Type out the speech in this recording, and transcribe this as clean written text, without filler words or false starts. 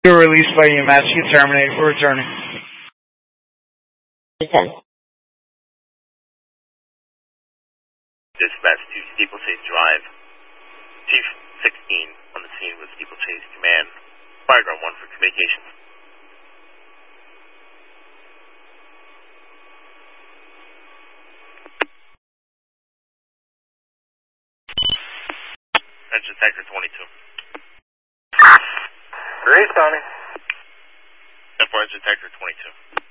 You're released by EMS. You terminate for returning. 10. Dispatch to Steeplechase Drive. Chief 16 on the scene with Steeplechase Command. Fireground 1 for communications. Attention Sector 22. Great, Tony. 10-4 Engine Sector 22.